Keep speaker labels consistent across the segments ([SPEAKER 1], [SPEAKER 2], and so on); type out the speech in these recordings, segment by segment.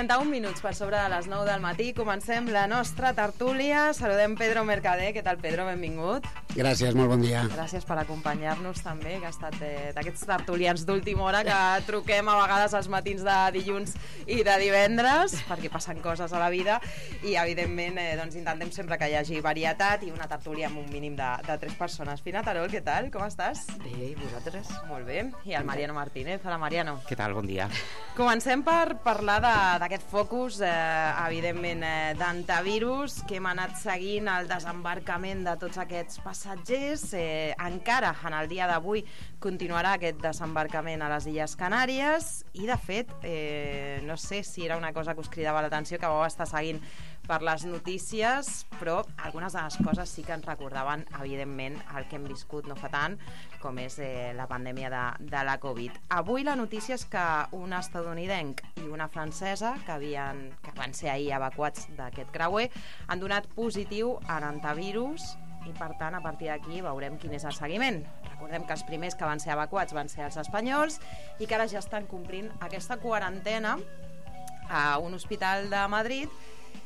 [SPEAKER 1] 31 minuts per sobre de les 9 del matí. Comencem la nostra tertúlia. Saludem Pedro Mercader. Què tal, Pedro? Benvingut.
[SPEAKER 2] Gràcies, molt bon dia.
[SPEAKER 1] Gràcies per acompanyar-nos també, que ha estat d'aquests tertulians d'última hora que truquem a vegades als matins de dilluns i de divendres, perquè passen coses a la vida i, evidentment, doncs intentem sempre que hi hagi varietat i una tertúlia amb un mínim de 3 persones. Fina Terol, què tal? Com estàs?
[SPEAKER 3] Bé, i vosaltres?
[SPEAKER 1] Molt bé. I el Mariano Martínez. Hola, Mariano.
[SPEAKER 4] Què tal? Bon dia.
[SPEAKER 1] Comencem per parlar d'aquest focus, evidentment, d'antivirus, que hem anat seguint el desembarcament de tots aquests passatgers. Encara, en el dia d'avui, continuarà aquest desembarcament a les Illes Canàries i, de fet, no sé si era una cosa que us cridava l'atenció, que vau estar seguint per les notícies, però algunes de les coses sí que ens recordaven, evidentment, el que hem viscut no fa tant, com és la pandèmia de la Covid. Avui la notícia és que un estatunidenc i una francesa, que van ser ahir evacuats d'aquest creuer, han donat positiu en antivirus i, per tant, a partir d'aquí veurem quin és el seguiment. Recordem que els primers que van ser evacuats van ser els espanyols i que ara ja estan complint aquesta quarantena a un hospital de Madrid.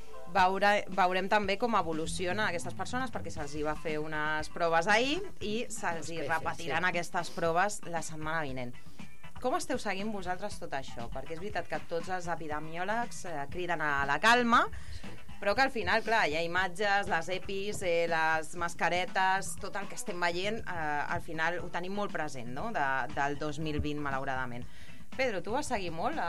[SPEAKER 1] Veurem també com evolucionen aquestes persones, perquè se'ls va fer unes proves ahir i se'ls repetiran aquestes proves la setmana vinent. Com esteu seguint vosaltres tot això? Perquè és veritat que tots els epidemiòlegs criden a la calma, però que al final, clar, hi ha imatges, les EPIs, les mascaretes, tot el que estem veient, al final ho tenim molt present, no?, del 2020, malauradament. Pedro, tu vas seguir molt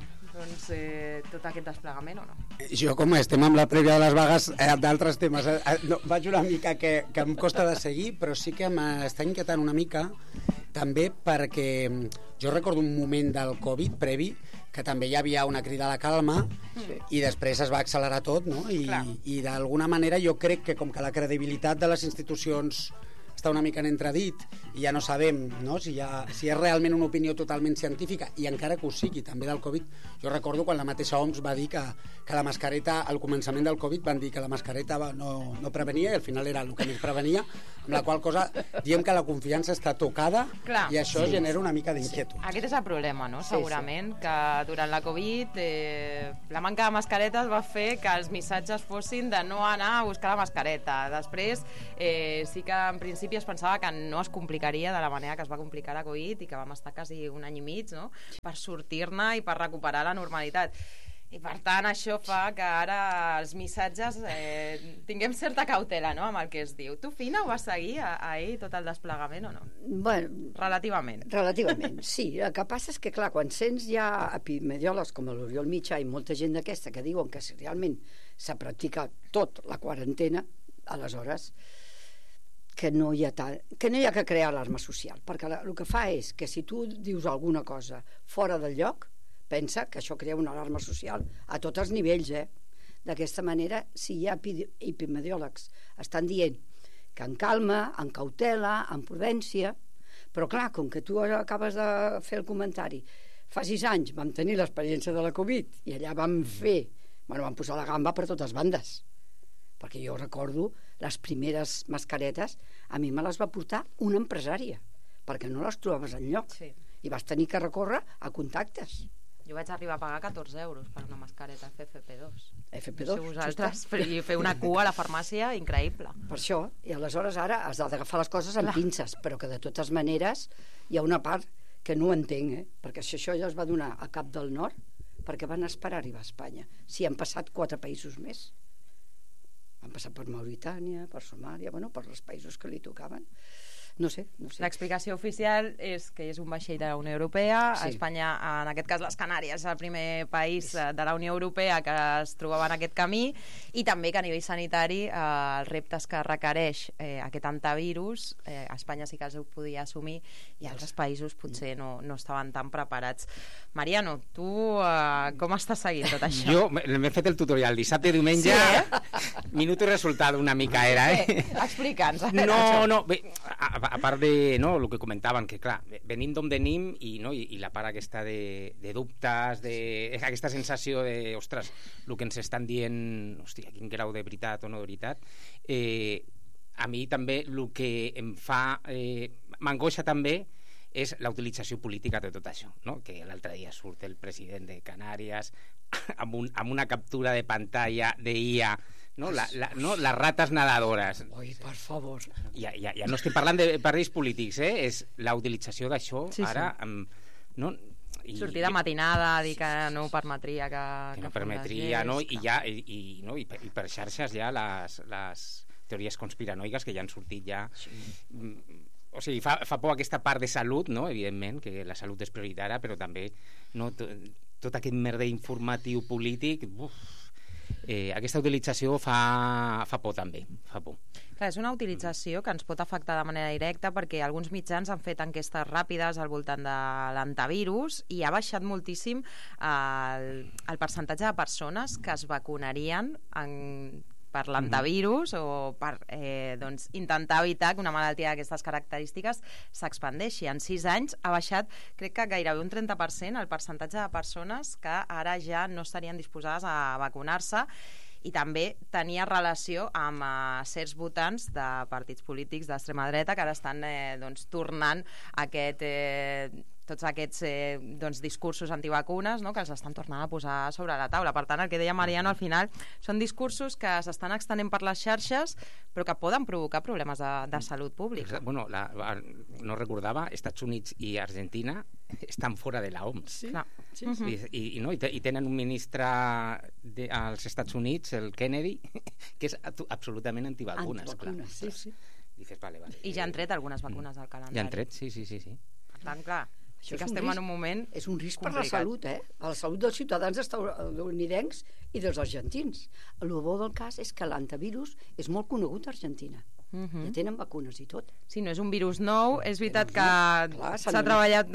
[SPEAKER 1] tot aquest desplegament o no?
[SPEAKER 2] Jo, com estem amb la prèvia de les vagues d'altres temes, no, vaig una mica que em costa de seguir, però sí que m'està inquietant una mica, també perquè jo recordo un moment del Covid previ que també hi havia una crida a la calma i després es va accelerar tot, no? I d'alguna manera jo crec que com que la credibilitat de les institucions està una mica en entredit i ja no sabem, no?, si és realment una opinió totalment científica, i encara que ho sigui també del Covid. Jo recordo quan la mateixa OMS va dir que la mascareta, al començament del Covid van dir que la mascareta no prevenia i al final era el que més prevenia, amb la qual cosa diem que la confiança està tocada. Clar, i això genera una mica d'inquietud.
[SPEAKER 1] Aquest és el problema, no?, segurament, que durant la Covid la manca de mascaretes va fer que els missatges fossin de no anar a buscar la mascareta. Després sí que en principi es pensava que no es complicaria de la manera que es va complicar la Covid i que vam estar quasi un any i mig, no?, per sortir-ne i per recuperar la normalitat. I per tant això fa que ara els missatges tinguem certa cautela, no?, amb el que es diu. Tu, Fina, ho vas seguir ahir tot el desplegament o no?
[SPEAKER 3] Bueno,
[SPEAKER 1] relativament,
[SPEAKER 3] sí. El que passa és que, clar, quan sents ja epidemiòlegs com l'Oriol Mitjà i molta gent d'aquesta que diuen que si realment s'ha practicat tot la quarantena, aleshores que no hi ha que crear alarma social, perquè el que fa és que si tu dius alguna cosa fora del lloc, pensa que això crea una alarma social a tots els nivells, D'aquesta manera, si hi ha epidemiòlegs estan dient que en calma, en cautela, en prudència, però clar, com que tu acabes de fer el comentari, fa 6 anys vam tenir l'experiència de la Covid i allà vam posar la gamba per totes bandes, perquè jo recordo les primeres mascaretes a mi me les va portar una empresària perquè no les trobaves enlloc i vas tenir que recórrer a contactes.
[SPEAKER 1] Jo vaig arribar a pagar 14 euros per una mascareta FFP2.
[SPEAKER 3] FFP2?
[SPEAKER 1] No sé vosaltres, i fer una cua a la farmàcia increïble.
[SPEAKER 3] Per això, i aleshores ara has d'agafar les coses amb pinces, però que de totes maneres hi ha una part que no entenc, perquè si això ja es va donar a Cap del Nord, perquè van esperar arribar a Espanya, si han passat 4 països més. Han passat per Mauritània, per Somàlia, per els països que li tocaven. No sé.
[SPEAKER 1] L'explicació oficial és que és un vaixell de la Unió Europea. Espanya, en aquest cas les Canàries, és el primer país de la Unió Europea que es trobava en aquest camí, i també que a nivell sanitari els reptes que requereix aquest antivirus, Espanya sí que els podia assumir i altres països potser no estaven tan preparats. Mariano, tu com estàs seguint tot això?
[SPEAKER 4] Jo m'he fet el tutorial dissabte i diumenge, minut i resultat una mica era.
[SPEAKER 1] Explica'ns.
[SPEAKER 4] No, bé, a part de el que comentaven, que clar, venim d'on venim i la part aquesta de dubtes, aquesta sensació de, ostres, el que ens estan dient, hòstia, quin grau de veritat o no de veritat, a mi també el que em fa m'angoixa també és la utilització política de tot això, no? Que l'altre dia surt el president de Canàries amb una captura de pantalla d'IA, no? Les rates nadadores.
[SPEAKER 3] Ui, per favor.
[SPEAKER 4] Ja no estem parlant de partits polítics, és la utilització d'això ara... No?
[SPEAKER 1] Sortir de matinada, dir que no ho permetria que
[SPEAKER 4] no permetria, no? I per xarxes ja les teories conspiranoiques que ja han sortit ja... O sigui, fa por aquesta part de salut, no? Evidentment, que la salut és prioritària, però també no, tot aquest merder informatiu polític... aquesta utilització fa por també, fa por.
[SPEAKER 1] Clar, és una utilització que ens pot afectar de manera directa perquè alguns mitjans han fet enquestes ràpides al voltant de l'antivirus i ha baixat moltíssim el percentatge de persones que es vacunarien per l'antivirus o per doncs, intentar evitar que una malaltia d'aquestes característiques s'expandeixi. En 6 anys ha baixat, crec que gairebé un 30% el percentatge de persones que ara ja no estarien disposades a vacunar-se, i també tenia relació amb certs votants de partits polítics d'extrema dreta que ara estan doncs, tornant tots aquests discursos antivacunes, no?, que els estan tornant a posar sobre la taula. Per tant, el que deia Mariano, al final són discursos que s'estan extenent per les xarxes però que poden provocar problemes de salut pública.
[SPEAKER 4] Bueno, no recordava, Estats Units i Argentina estan fora de l'OMS.
[SPEAKER 3] Sí.
[SPEAKER 4] I tenen un ministre als Estats Units, el Kennedy, que és absolutament antivacunes.
[SPEAKER 3] Sí.
[SPEAKER 4] Dices, vale.
[SPEAKER 1] I ja han tret algunes vacunes al calendari.
[SPEAKER 4] Ja han tret, sí.
[SPEAKER 1] Per tant, clar, sí que estem en un moment
[SPEAKER 3] és un risc
[SPEAKER 1] complicat.
[SPEAKER 3] per la salut, a la salut dels ciutadans estadounidencs i dels argentins. El bo del cas és que l'antivirus és molt conegut a Argentina. Ja tenen vacunes i tot.
[SPEAKER 1] Sí, no és un virus nou, és veritat que s'ha treballat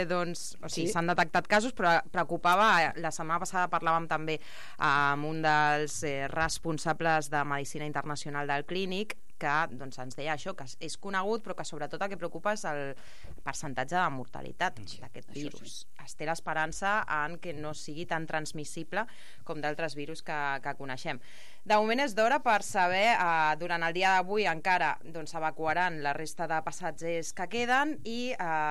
[SPEAKER 1] s'han detectat casos, però preocupava, la setmana passada parlàvem també amb un dels responsables de Medicina Internacional del Clínic, que doncs, ens deia això, que és conegut, però que sobretot el que preocupa és el percentatge de mortalitat d'aquest virus. Es té l'esperança en que no sigui tan transmissible com d'altres virus que coneixem. De moment és d'hora per saber, durant el dia d'avui encara evacuaran la resta de passatgers que queden i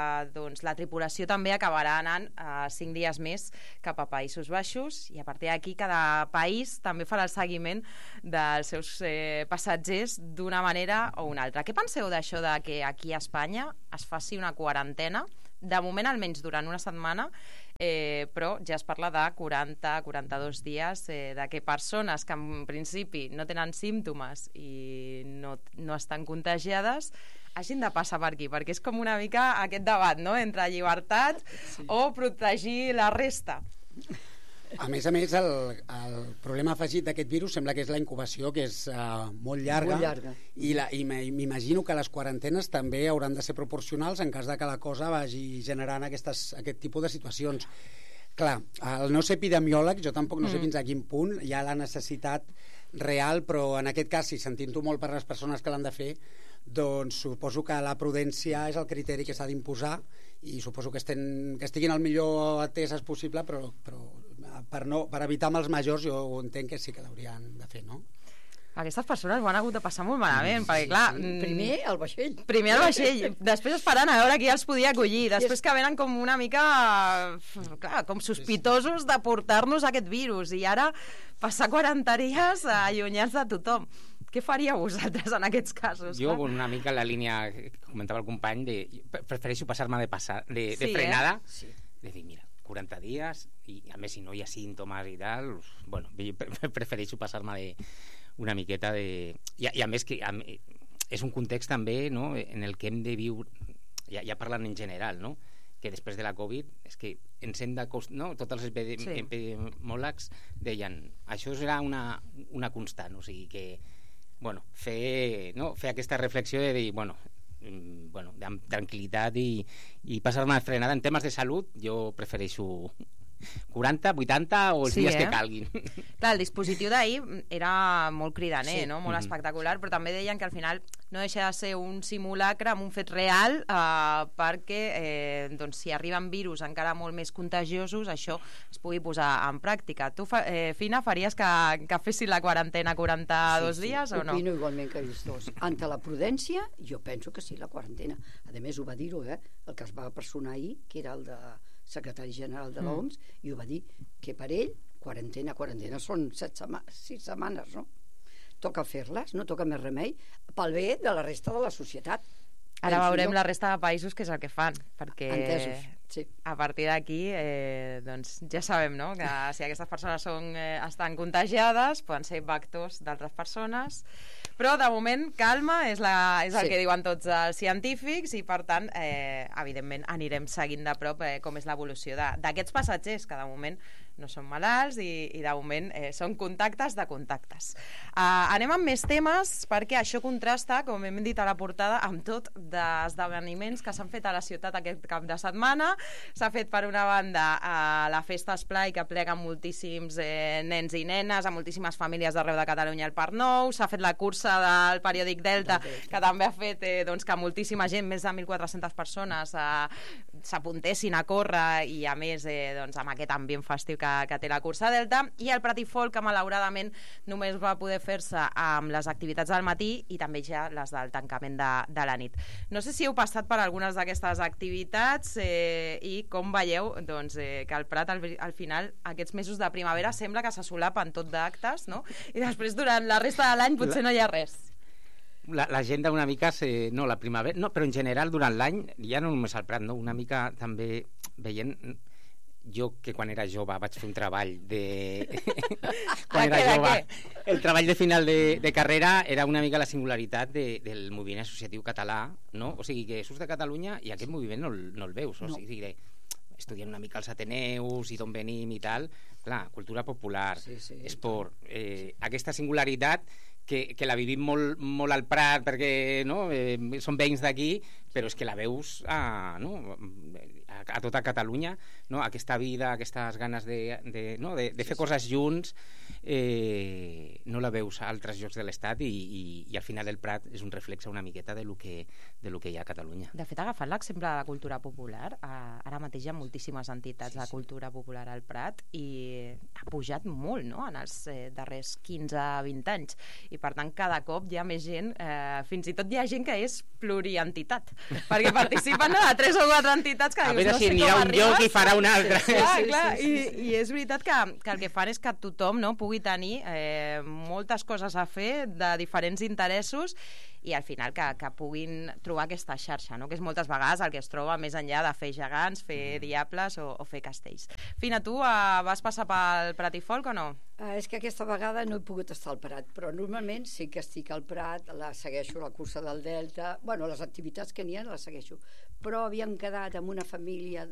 [SPEAKER 1] la tripulació també acabarà anant 5 dies més cap a Països Baixos, i a partir d'aquí cada país també farà el seguiment dels seus passatgers d'una manera o una altra. Què penseu d'això de que aquí a Espanya es faci una quarantena? De moment almenys durant una setmana, però ja es parla de 40-42 dies de que persones que en principi no tenen símptomes i no estan contagiades hagin de passar per aquí, perquè és com una mica aquest debat, no?, entre llibertat o protegir la resta.
[SPEAKER 2] A més, el problema afegit d'aquest virus sembla que és la incubació, que és molt llarga. I m'imagino que les quarantenes també hauran de ser proporcionals en cas de que la cosa vagi generant aquest tipus de situacions. Clar, el no ser epidemiòleg, jo tampoc no sé fins a quin punt hi ha la necessitat real, però en aquest cas, si sentint-ho molt per les persones que l'han de fer, doncs suposo que la prudència és el criteri que s'ha d'imposar, i suposo que estiguin el millor ateses possible, però per evitar amb els majors jo entenc que sí que l'haurien de fer, no?
[SPEAKER 1] Aquestes persones ho han hagut de passar molt malament, perquè clar...
[SPEAKER 3] Primer al vaixell.
[SPEAKER 1] Després esperant a veure qui els podia acollir, després que venen com una mica, clar, com sospitosos de portar-nos aquest virus, i ara passar 40 dies allunyats de tothom. Què faríeu vosaltres en aquests casos?
[SPEAKER 4] Jo, una mica en la línia que comentava el company, prefereixo passar-me de frenada, de dir, mira, 40 dies, i a més si no hi ha símptomes i tal, bueno, prefereixo passar-me una miqueta de... I a més que és un context també, no?, en el que hem de viure, ja parlant en general, no?, que després de la Covid és que ens hem de... No? Tots els epidemiòlegs deien això serà una constant, o sigui que fer aquesta reflexió de dir, amb tranquil·litat i passar-me de frenada. En temes de salut jo prefereixo 40, 80 o els dies que calguin.
[SPEAKER 1] Clar, el dispositiu d'ahir era molt cridaner, no? Molt espectacular, però també deien que al final no deixa de ser un simulacre amb un fet real, perquè si arriben virus encara molt més contagiosos, això es pugui posar en pràctica. Tu, Fina, faries que fessin la quarantena 42 dies o no?
[SPEAKER 3] Opino igualment que ells dos. Ante la prudència, jo penso que sí, la quarantena. A més, ho va dir-ho, el que es va personar ahir, que era el de secretari general de l'OMS, i ho va dir, que per ell, quarantena són 6 setmanes, no? Toca fer-les, no toca més remei, pel bé de la resta de la societat.
[SPEAKER 1] Ara veurem la resta de països què és el que fan, perquè
[SPEAKER 3] sí.
[SPEAKER 1] A partir d'aquí doncs ja sabem, no?, que si aquestes persones estan contagiades poden ser vectors d'altres persones, però de moment calma és el que diuen tots els científics, i per tant evidentment anirem seguint de prop com és l'evolució d'aquests passatgers que de moment no són malalts i de moment són contactes de contactes. Anem amb més temes, perquè això contrasta, com hem dit a la portada, amb tot d'esdeveniments que s'han fet a la ciutat aquest cap de setmana. S'ha fet, per una banda, la Festa Esplai, que plega moltíssims nens i nenes, a moltíssimes famílies d'arreu de Catalunya al Parc Nou. S'ha fet la cursa del periòdic Delta, que també ha fet que moltíssima gent, més de 1.400 persones, s'apuntessin a córrer, i a més amb aquest ambient festiu que té la cursa Delta, i el Pratifol, que malauradament només va poder fer-se amb les activitats del matí i també ja les del tancament de la nit. No sé si heu passat per algunes d'aquestes activitats i com veieu que el Prat al final, aquests mesos de primavera, sembla que se solapen tot d'actes, no? I després durant la resta de l'any potser no hi ha res.
[SPEAKER 4] L'agenda una mica, no, la primavera, no, però en general durant l'any, ja no només al Prat, no, una mica també veient... Jo, que quan era jove vaig fer un treball de... quan era jove, el treball de final de carrera era una mica la singularitat del moviment associatiu català, no? O sigui, que surts de Catalunya i aquest moviment no el veus, o sigui, estudiant una mica els Ateneus i d'on venim i tal, clar, cultura popular, esport, aquesta singularitat que la vivim molt al Prat perquè som veïns d'aquí, però és que la veus a tota Catalunya, no? Aquesta vida, aquestes ganes de fer coses junts, no la veus a altres llocs de l'Estat, i al final el Prat és un reflex una miqueta de lo que hi ha a Catalunya.
[SPEAKER 1] De fet, agafant l'exemple de la cultura popular, ara mateix hi ha moltíssimes entitats de cultura popular al Prat, i ha pujat molt, no?, en els darrers 15-20 anys, i per tant cada cop hi ha més gent, fins i tot hi ha gent que és plurientitat, perquè participen de 3 o 4 entitats que dius,
[SPEAKER 4] no sé com arribes, un lloc i farà un altre.
[SPEAKER 1] I és veritat que el que fan és que tothom pugui tenir moltes coses a fer de diferents interessos, i al final que puguin trobar aquesta xarxa, no? Que és moltes vegades el que es troba més enllà de fer gegants, fer diables o fer castells. Fina, tu vas passar pel Pratifolk o no?
[SPEAKER 3] És que aquesta vegada no he pogut estar al Prat, però normalment sí que estic al Prat, segueixo la cursa del Delta, bueno, les activitats que n'hi ha les segueixo, però havíem quedat amb una família